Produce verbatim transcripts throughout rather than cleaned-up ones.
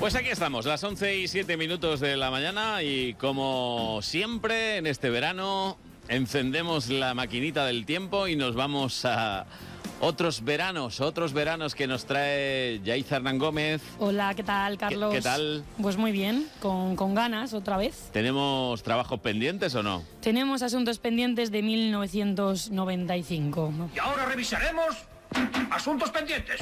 Pues aquí estamos, las once y siete minutos de la mañana y como siempre en este verano encendemos la maquinita del tiempo y nos vamos a otros veranos, otros veranos que nos trae Yaiza Hernán Gómez. Hola, ¿qué tal, Carlos? ¿Qué, qué tal? Pues muy bien, con, con ganas otra vez. ¿Tenemos trabajos pendientes o no? Tenemos asuntos pendientes de mil novecientos noventa y cinco. Y ahora revisaremos asuntos pendientes.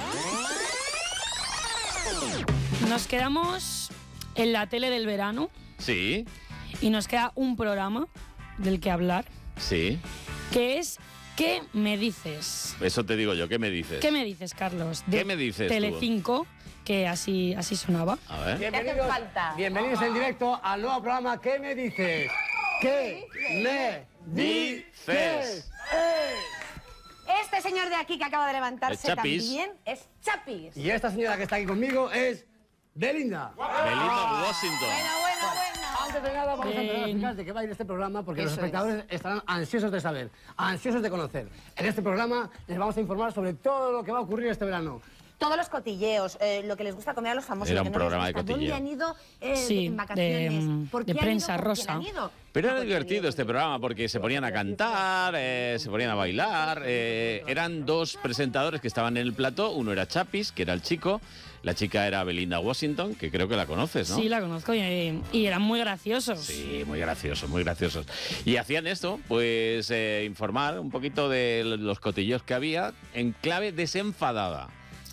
Nos quedamos en la tele del verano. Sí. Y nos queda un programa del que hablar. Sí. Que es ¿Qué me dices? Eso te digo yo, ¿qué me dices? ¿Qué me dices, Carlos? De ¿Qué me dices tú? Telecinco, que así, así sonaba. A ver. Bienvenidos, bienvenidos en directo al nuevo programa ¿Qué me dices? ¿Qué me dices? Este señor de aquí que acaba de levantarse ¿Es Chapis? también es Chapis. Y esta señora que está aquí conmigo es Belinda. Belinda Washington. Bueno, bueno, bueno. Antes de nada, vamos a empezar a explicar de qué va a ir este programa, porque los Eso espectadores estarán ansiosos de saber, ansiosos de conocer. En este programa les vamos a informar sobre todo lo que va a ocurrir este verano. Todos los cotilleos, eh, lo que les gusta comer a los famosos. Era lo un que no les programa de gusta, cotilleo. ¿Dónde han ido eh, Sí, en vacaciones? de- ¿Por de qué han prensa ido? ¿Por quién rosa. han ido? Pero era Porque divertido han este ido. programa porque se ponían a cantar, eh, se ponían a bailar. eh, eran dos presentadores que estaban en el plató. Uno era Chapis, que era el chico. La chica era Belinda Washington, que creo que la conoces, ¿no? Sí, la conozco y, y eran muy graciosos. Sí, muy graciosos, muy graciosos. Y hacían esto, pues eh, informar un poquito de los cotilleos que había en clave desenfadada.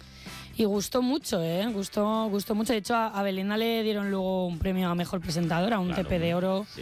Y gustó mucho, ¿eh? Gustó, gustó mucho. De hecho, a, a Belinda le dieron luego un premio a Mejor Presentadora, un Claro, T P de Oro. Sí.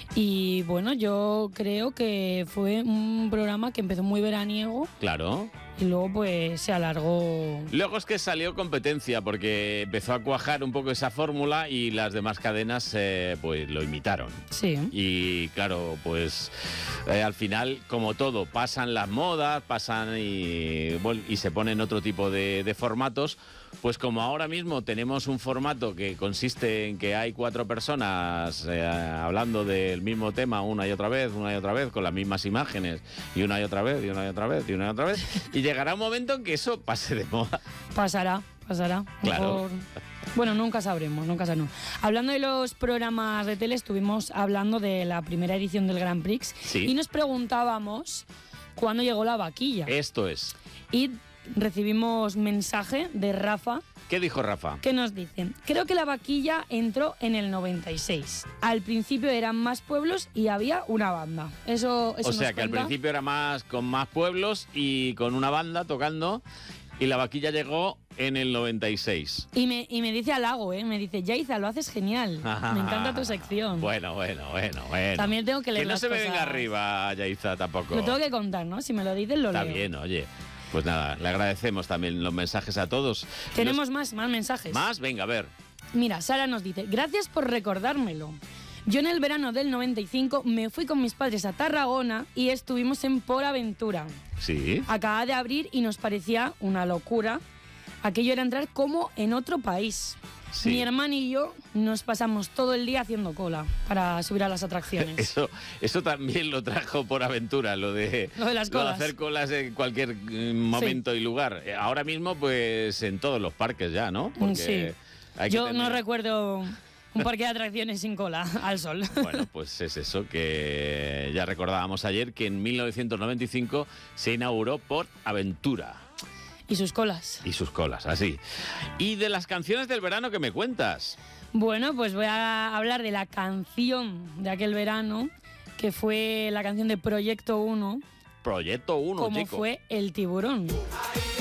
Y bueno, yo creo que fue un programa que empezó muy veraniego Claro. y luego pues se alargó. Luego es que salió competencia porque empezó a cuajar un poco esa fórmula y las demás cadenas eh, pues lo imitaron. Sí. Y claro, pues eh, al final, como todo, pasan las modas, pasan y, bueno, y se ponen otro tipo de, de formatos. Pues como ahora mismo tenemos un formato que consiste en que hay cuatro personas eh, hablando del mismo tema una y otra vez, una y otra vez, con las mismas imágenes, y una y otra vez, y una y otra vez, y una y otra vez, y llegará un momento en que eso pase de moda. Pasará, pasará. Claro. Mejor- Bueno, nunca sabremos, nunca sabremos. Hablando de los programas de tele, estuvimos hablando de la primera edición del Grand Prix Sí. y nos preguntábamos cuándo llegó la vaquilla. Esto es. Y recibimos mensaje de Rafa ¿Qué dijo Rafa? que nos dice: creo que la vaquilla entró en el noventa y seis. Al principio eran más pueblos y había una banda. Eso, eso O sea nos que al cuenta. principio era más con más pueblos y con una banda tocando, y la vaquilla llegó en el noventa y seis. Y me, y me dice halago, ¿eh? Me dice: Yaiza, lo haces genial. Me encanta tu sección. Bueno, bueno, bueno, bueno. También tengo que leer Que no las se me cosas. venga arriba, Yaiza, tampoco. Lo tengo que contar, ¿no? Si me lo dices, lo Está leo. bien, oye. Pues nada, le agradecemos también los mensajes a todos. Tenemos más, más mensajes. Los- ¿Más? Venga, a ver. Mira, Sara nos dice: gracias por recordármelo. Yo en el verano del noventa y cinco me fui con mis padres a Tarragona y estuvimos en Por Aventura. Sí. Acababa de abrir y nos parecía una locura. Aquello era entrar como en otro país. Sí. Mi hermano y yo nos pasamos todo el día haciendo cola para subir a las atracciones. Eso, eso también lo trajo por aventura, lo de, Lo de las colas. hacer colas en cualquier eh, momento y lugar. Eh, Ahora mismo, pues en todos los parques ya, ¿no? Porque Sí. hay que Yo no tener- recuerdo un parque de atracciones sin cola al sol. Bueno, pues es eso que ya recordábamos ayer, que en mil novecientos noventa y cinco se inauguró Por Aventura. Y sus colas. Y sus colas, así. Y de las canciones del verano que me cuentas. Bueno, pues voy a hablar de la canción de aquel verano, que fue la canción de Proyecto uno, Proyecto uno, como chico. fue El Tiburón.